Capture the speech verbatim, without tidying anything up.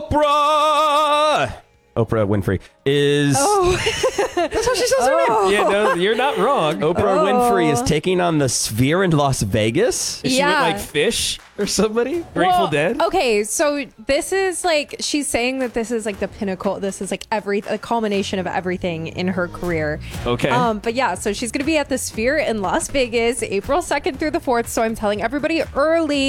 Oprah. Oprah Winfrey is. Oh. That's how she says her name. Yeah, no, you're not wrong. Oprah Oh. Winfrey is taking on the Sphere in Las Vegas. Is she Yeah. with like Fish or somebody? Grateful Well, Dead? Okay, so this is like she's saying that this is like the pinnacle. This is like every the culmination of everything in her career. Okay. Um, but yeah, so she's gonna be at the Sphere in Las Vegas, April second through the fourth. So I'm telling everybody early.